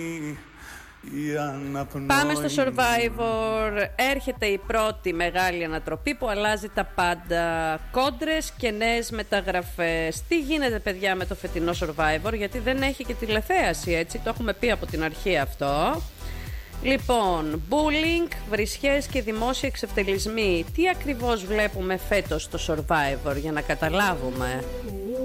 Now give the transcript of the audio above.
Πάμε στο Survivor. Έρχεται η πρώτη μεγάλη ανατροπή που αλλάζει τα πάντα. Κόντρες και νέες μεταγραφές. Τι γίνεται, παιδιά, με το φετινό Survivor? Γιατί δεν έχει και τηλεθέαση, έτσι. Το έχουμε πει από την αρχή αυτό. Λοιπόν, bullying, βρισιές και δημόσιοι εξευτελισμοί. Τι ακριβώς βλέπουμε φέτος στο Survivor, για να καταλάβουμε?